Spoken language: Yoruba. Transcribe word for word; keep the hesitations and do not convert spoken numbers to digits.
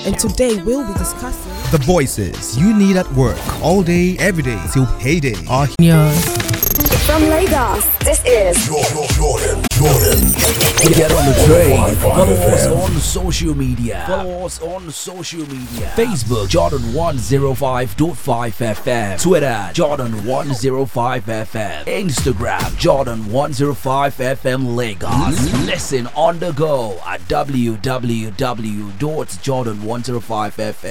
And today we'll be discussing the voices you need at work all day, every day till payday are here. From Lagos, this is Jordan, Jordan, Jordan. Get on the train. Follow us on social media. Follow us on social media. Facebook Jordan one oh five point five F M. Twitter Jordan one oh five F M. Instagram Jordan one oh five F M Lagos. Listen on the go at w w w dot jordan one oh five f m.